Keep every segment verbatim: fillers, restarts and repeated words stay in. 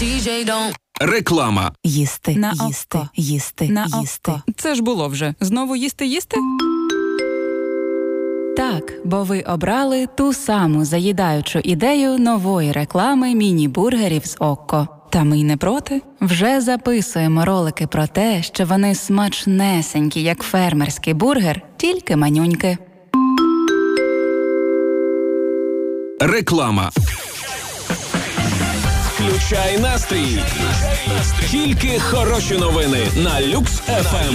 Реклама. Їсти, На їсти, око. їсти, На їсти. око. Це ж було вже. Знову їсти-їсти? Так, бо ви обрали ту саму заїдаючу ідею нової реклами міні-бургерів з Окко. Та ми й не проти. Вже записуємо ролики про те, що вони смачнесенькі, як фермерський бургер, тільки манюньки. Реклама. Включай настрій. Тільки хороші новини на Люкс еф ем.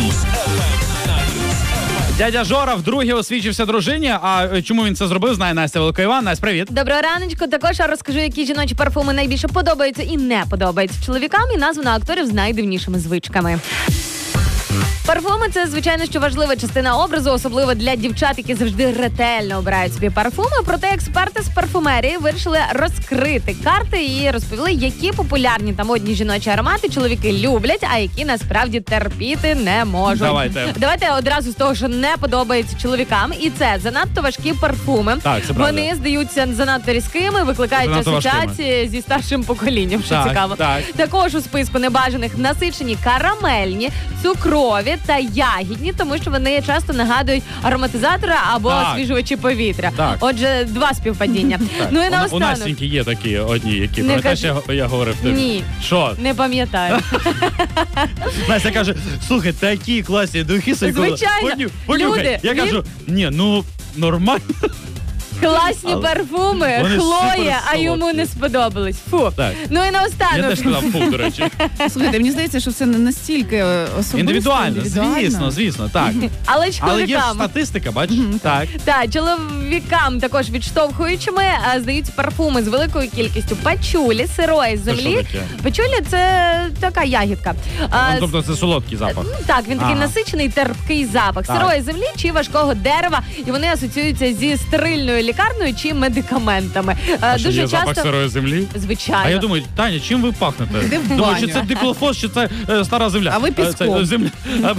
Дядя Жора вдруге освічився дружині. А чому він це зробив, знає Настя Великоїван. Настя, привіт. Доброго раночку. Також розкажу, які жіночі парфуми найбільше подобаються і не подобаються чоловікам, і назву на акторів з найдивнішими звичками. Парфуми – це, звичайно, що важлива частина образу, особливо для дівчат, які завжди ретельно обирають собі парфуми. Проте експерти з парфумерії вирішили розкрити карти і розповіли, які популярні та модні жіночі аромати чоловіки люблять, а які насправді терпіти не можуть. Давайте. Давайте одразу з того, що не подобається чоловікам. І це занадто важкі парфуми. Так, це правда. Вони здаються занадто різкими, викликають Занадто асоціації важкими. зі старшим поколінням, що Так, цікаво. так. Також у списку небажаних насичені карамельні, цукрові та ягідні, тому що вони часто нагадують ароматизатори або Так. освіжувачі повітря. Так. Отже, два співпадіння. Ну і У наостанок. Настеньки є такі одні, які, Не пам'ятаєш, кажи. я, я говорив тобі? Ні. Що? Не пам'ятаю. Настя каже, слухай, такі класні духи, Сойкова. Звичайно. Поню- понюхай. Люди, Я він- кажу, ні, ну, нормально. Класні Але парфуми, вони Хлоя, а суперсолодкі. йому не сподобались. Фу. Так. Ну і Я наостанок. теж сказав, фу, до речі. Слухайте, мені здається, що це не настільки особисто. Індивідуально, звісно, звісно, так. Але ж Але є ж чоловікам. статистика, бачиш? Так. Так, чоловікам також відштовхуючими а, здаються парфуми з великою кількістю пачулі, сирої Це що землі. таке? Пачуля – це така ягідка. А, Ну, тобто це солодкий запах. Ну, так, він такий Ага. насичений, терпкий запах Так. сирої землі чи важкого дерева, і вони асоціюються зі стерильною лікарнею чи медикаментами. Е, А що, Дуже є запах часто, сирої землі? звичайно. А я думаю, Таня, чим ви пахнете? Іди в Думаю, чи баню. це диклофос, чи це е, стара земля? А ви Е, це, піском. е, земля. А,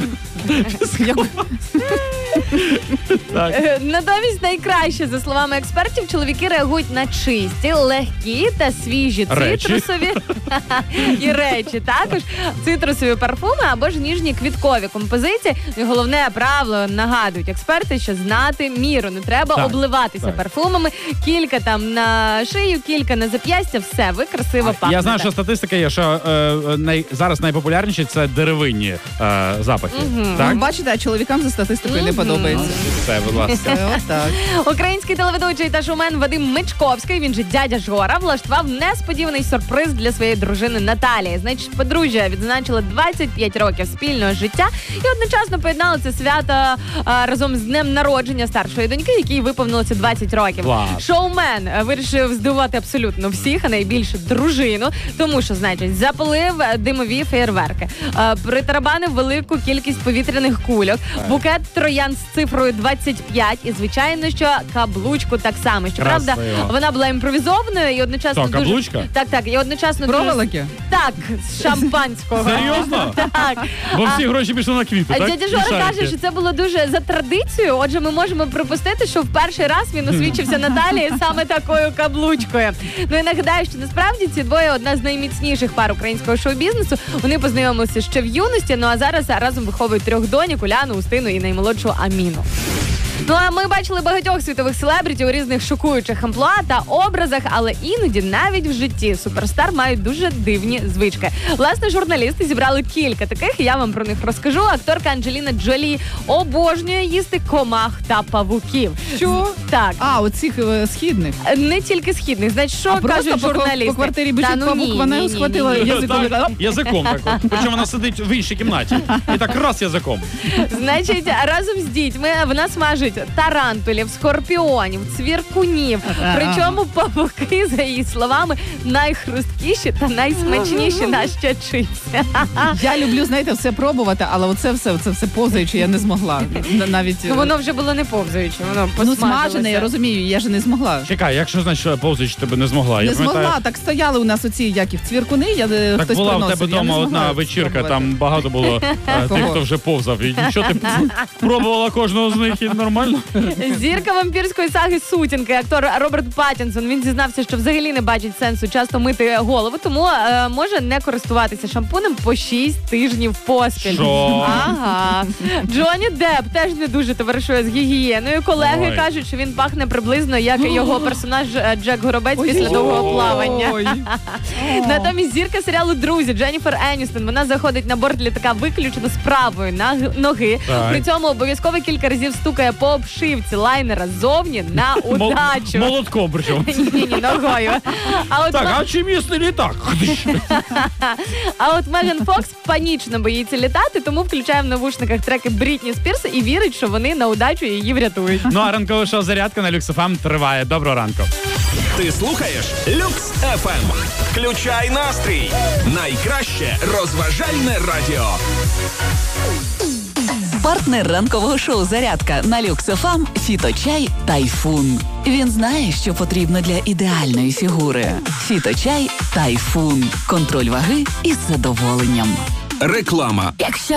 Так. Е, Натомість найкраще, за словами експертів, чоловіки реагують на чисті, легкі та свіжі Речі. цитрусові і речі. Також цитрусові парфуми або ж ніжні квіткові композиції. І головне правило, нагадують експерти, що знати міру. Не треба Так, обливатися так. парфумами. Кілька там на шию, кілька на зап'ястя. Все, ви красиво пахнете. Я знаю, що статистика є, що е, е, най, зараз найпопулярніші це деревинні е, запахи. Так? Ну, бачите, а чоловікам за статистикою не Мгм. подобається. Все, будь ласка. Це отак. Український телеведучий та шоумен Вадим Мичковський, він же дядя Жора, влаштував несподіваний сюрприз для своєї дружини Наталії. Значить, подружжя відзначило двадцять п'ять років спільного життя і одночасно поєднали це свято а, разом з днем народження старшої доньки, якій виповнилося двадцять років. Клас. Шоумен е, вирішив здивувати абсолютно всіх, а найбільше дружину, тому що, значить, запалив е, димові феєрверки, е, притарабанив велику кількість повітряних кульок, букет троян з цифрою двадцять п'ять і, звичайно, що каблучку так само. Щоправда, Красиво. вона була імпровізованою і одночасно Що, дуже... каблучка? Так, так, і одночасно дуже... Проволоки? Так, з шампанського. Серйозно? Так. Бо А- всі гроші пішли на квіти, а так? дядя І Жора шарики. каже, що це було дуже за традицією. Отже, ми можемо припустити, що в перший раз він освічився Наталії саме такою каблучкою. Ну і нагадаю, що насправді ці двоє одна з найміцніших пар українського шоу-бізнесу. Вони познайомилися ще в юності, ну а зараз разом виховують трьох доньок: Уляну, Устину і наймолодшу Аміну. Ну а ми бачили багатьох світових селебріті у різних шокуючих амплуа та образах, але іноді навіть в житті суперстар мають дуже дивні звички. Власне, журналісти зібрали кілька таких, і я вам про них розкажу. Акторка Анджеліна Джолі обожнює їсти комах та павуків. Що? Так. А, оцих е, східних. Не тільки східних, значить, що А просто кажуть по, журналісти? по квартирі Та, біжить ну, павук, ні, вона ні, його ні, схватила ні, ні. язиком. Так, язиком так. от. Причому вона сидить в іншій кімнаті. І так раз язиком. Значить, разом з дітьми вона смажить тарантулів, скорпіонів, цвіркунів. Причому павуки, за її словами, найхрусткіші та найсмачніші на що чипси. Я люблю, знаєте, все пробувати, але оце все, це все повзаючи, я не змогла. Н- Навіть Ну, воно вже було не повзаюче, воно ну, посмажилося. смажене, я розумію, я ж не змогла. Чекай, якщо, значить, повзаючи тебе не змогла. Я Не пам'ятаю, змогла, так стояли у нас оці, як їх, цвіркуни, я, е, Так хтось була в приносив. тебе я не вдома змогла одна вечірка, спробувати. там багато було е, тих, Кого? хто вже повзав. І що ти пробувала кожного з них і нормально. нормально. Зірка вампірської саги «Сутінки», актор Роберт Паттінсон, він зізнався, що взагалі не бачить сенсу часто мити голову, тому е, може не користуватися шампунем по шість тижнів поспіль. Що? Ага. Джонні Депп теж не дуже товаришує з гігієною. Колеги Ой. кажуть, що він пахне приблизно як його персонаж е, Джек Горобець після довгого плавання. Ой. Натомість зірка серіалу «Друзі» Дженніфер Еністон, вона заходить на борт літака виключно з правої наг- ноги. Так. При цьому обов'язково кілька разів стукає по обшивці лайнера ззовні на Мол- удачу. Молотком причому. Ні-ні, ногою. А от, Так, Ма- а чим їсти літак? а от Меган Фокс панічно боїться літати, тому включає в навушниках треки Брітні Спірс і вірить, що вони на удачу її врятують. Ну а ранкове шоу «Зарядка» на Люкс еф ем триває. Доброго ранку. Ти слухаєш Люкс еф ем. Включай настрій. Найкраще розважальне радіо. Партнер ранкового шоу «Зарядка» на Люкс еф ем – «Фіточай Тайфун». Він знає, що потрібно для ідеальної фігури. «Фіточай Тайфун». Контроль ваги із задоволенням. Реклама. Якщо